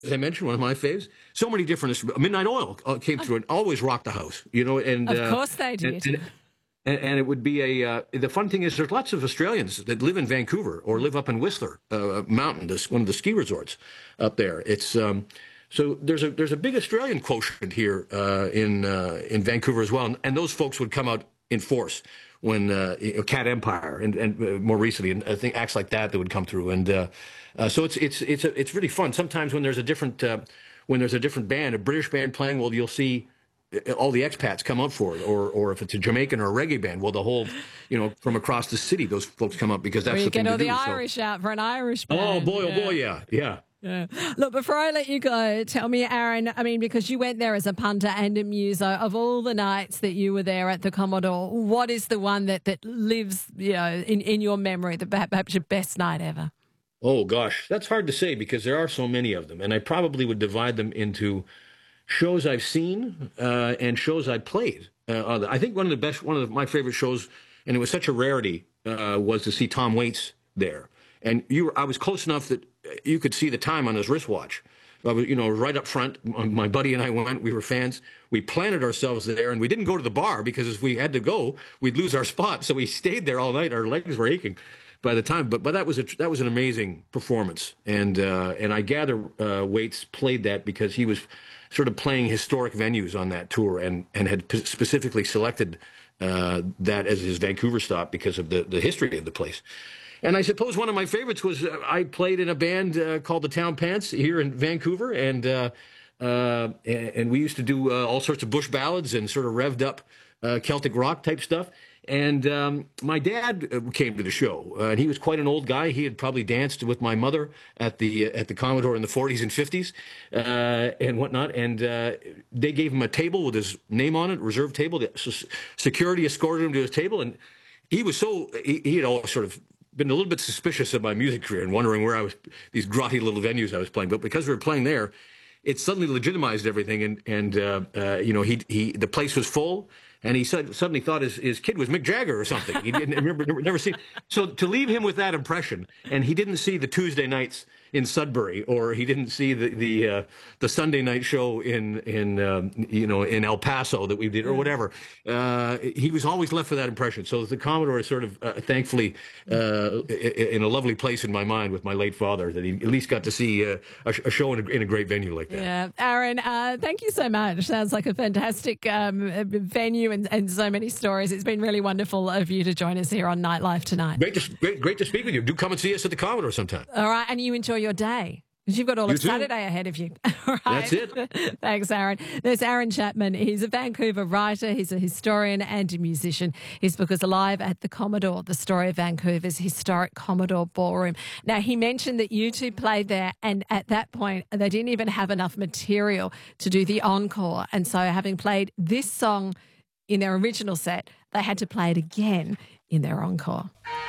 as I mentioned, one of my faves. So many different Midnight Oil came through and always rocked the house, and Of course they did. and it would be the fun thing is there's lots of Australians that live in Vancouver or live up in Whistler Mountain, one of the ski resorts up there. It's so there's a big Australian quotient here in Vancouver as well, and those folks would come out in force when Cat Empire and more recently, and I think acts like that would come through, and so it's really fun. Sometimes when there's a different band, a British band playing, well, you'll see all the expats come up for it, or if it's a Jamaican or a reggae band, well, the whole, from across the city, those folks come up because that's the thing to do. You get all the Irish out for an Irish band. Oh boy, yeah. Yeah. Look, before I let you go, tell me, Aaron, because you went there as a punter and a muso, of all the nights that you were there at the Commodore, what is the one that lives, in your memory, perhaps your best night ever? Oh, gosh, that's hard to say because there are so many of them, and I probably would divide them into shows I've seen and shows I played. I think one of my favorite shows, and it was such a rarity, was to see Tom Waits there. And I was close enough that you could see the time on his wristwatch. I was, right up front. My buddy and I went. We were fans. We planted ourselves there, and we didn't go to the bar because if we had to go, we'd lose our spot. So we stayed there all night. Our legs were aching by the time. But that was an amazing performance, and I gather Waits played that because he was sort of playing historic venues on that tour, and had specifically selected that as his Vancouver stop because of the history of the place. And I suppose one of my favorites was I played in a band called the Town Pants here in Vancouver, and we used to do all sorts of bush ballads and sort of revved up Celtic rock type stuff. And my dad came to the show, and he was quite an old guy. He had probably danced with my mother at the Commodore in the 40s and 50s and whatnot. And they gave him a table with his name on it, reserved table. The security escorted him to his table, and he was he had always sort of been a little bit suspicious of my music career and wondering where I was, these grotty little venues I was playing. But because we were playing there, it suddenly legitimized everything. And the place was full. And he suddenly thought his kid was Mick Jagger or something. He didn't never see. So to leave him with that impression, and he didn't see the Tuesday nights in Sudbury, or he didn't see the Sunday night show in El Paso that we did, or whatever. He was always left with that impression. So the Commodore is sort of thankfully in a lovely place in my mind with my late father, that he at least got to see a show in a great venue like that. Yeah, Aaron, thank you so much. Sounds like a fantastic venue and so many stories. It's been really wonderful of you to join us here on Nightlife tonight. Great to speak with you. Do come and see us at the Commodore sometime. All right, and you enjoy your day, because you've got all of Saturday ahead of you. All right. That's it. Thanks, Aaron. There's Aaron Chapman. He's a Vancouver writer. He's a historian and a musician. His book is Alive at the Commodore, the story of Vancouver's historic Commodore Ballroom. Now, he mentioned that you two played there, and at that point, they didn't even have enough material to do the encore. And so having played this song in their original set, they had to play it again in their encore.